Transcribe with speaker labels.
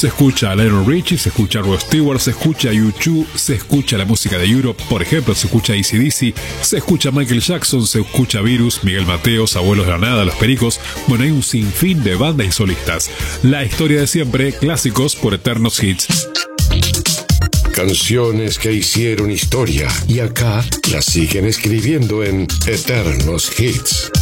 Speaker 1: Se escucha a Lionel Richie, se escucha a Rod Stewart, se escucha a U2, se escucha la música de Europe, por ejemplo, se escucha a AC/DC, se escucha a Michael Jackson, se escucha a Virus, Miguel Mateos, Abuelos de la Nada, Los Pericos. Bueno, hay un sinfín de bandas y solistas. La historia de siempre, clásicos por eternos hits.
Speaker 2: Canciones que hicieron historia y acá las siguen escribiendo en eternos hits.